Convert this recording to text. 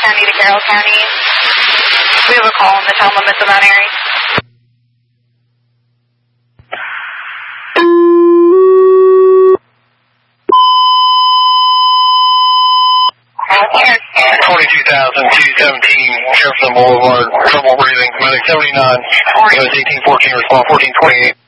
County to Carroll County. We have a call in the town limits of Mount Airy. Here. 22,217 Jefferson Boulevard, trouble breathing, medic 79, 1814, respond 1428.